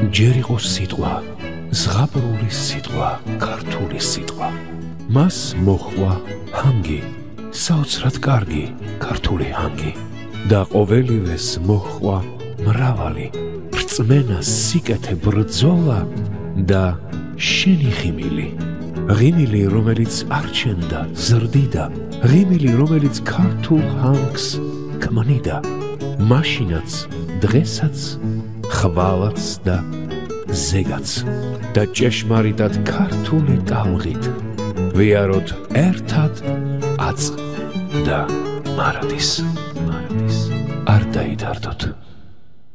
ჯერ იყო სიტყვა, ზღაპრული სიტყვა, ქართული სიტყვა. მას მოჰყვა ჰანგი, საოცრად კარგი ქართული ჰანგი და ყოველივეს მოჰყვა მრავალი რწმენა, სიკეთე, ბრძოლა და შენი ღიმილი. ღიმილი, რომელიც არჩენდა, ზრდიდა, ღიმილი, რომელიც ქართულ ჰანგს ქმნიდა, მაშინაც, დღესაც, ხვალაც და ზეგაც და ჭეშმარიტად ქართული ტალღით ვიაროთ ერთად აწ და მარადის არ დაიდარდოთ.